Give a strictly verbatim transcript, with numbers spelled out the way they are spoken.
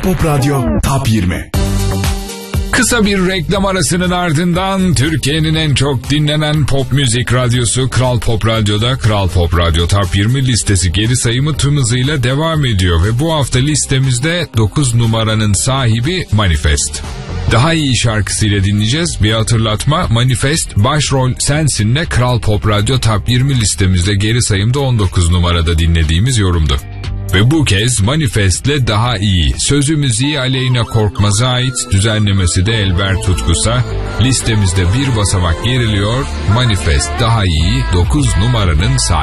Pop Radyo Top yirmi. Kısa bir reklam arasının ardından Türkiye'nin en çok dinlenen pop müzik radyosu Kral Pop Radyo'da Kral Pop Radyo Top yirmi listesi geri sayımı tüm hızıyla devam ediyor ve bu hafta listemizde dokuz numaranın sahibi Manifest. Daha iyi şarkısıyla dinleyeceğiz. Bir hatırlatma, Manifest başrol Sensin'le Kral Pop Radyo Top yirmi listemizde geri sayımda on dokuz numarada dinlediğimiz yorumdu. Ve bu kez Manifest'le Daha İyi, sözü müziği Aleyna Korkmaz'a ait, düzenlemesi de Elber Tutkus'a, listemizde bir basamak geriliyor. Manifest Daha İyi dokuz numaranın sahibi.